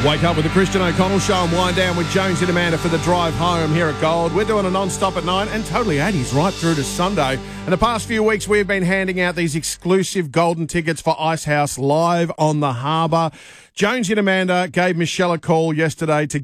Wake up with the Christian O'Connell Show and wind down with Jones and Amanda for the drive home here at Gold. We're doing a non-stop at 9 and totally 80s right through to Sunday. In the past few weeks, we've been handing out these exclusive golden tickets for Icehouse live on the harbour. Jones and Amanda gave Michelle a call yesterday to